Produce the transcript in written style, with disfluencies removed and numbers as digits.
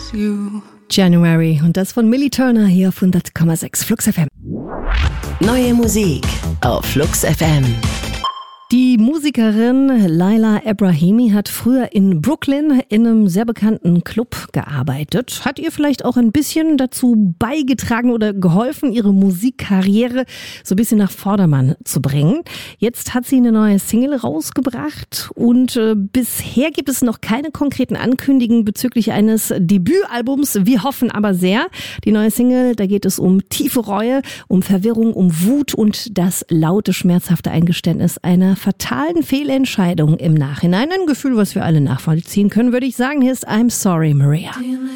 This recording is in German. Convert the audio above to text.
January und das von Millie Turner hier auf 100,6 Flux FM. Neue Musik auf Flux FM. Die Musikerin Laila Ebrahimi hat früher in Brooklyn in einem sehr bekannten Club gearbeitet. Hat ihr vielleicht auch ein bisschen dazu beigetragen oder geholfen, ihre Musikkarriere so ein bisschen nach Vordermann zu bringen. Jetzt hat sie eine neue Single rausgebracht und bisher gibt es noch keine konkreten Ankündigungen bezüglich eines Debütalbums. Wir hoffen aber sehr. Die neue Single, da geht es um tiefe Reue, um Verwirrung, um Wut und das laute, schmerzhafte Eingeständnis einer fatalen Fehlentscheidung im Nachhinein. Ein Gefühl, was wir alle nachvollziehen können, würde ich sagen. Hier ist I'm Sorry, Maria.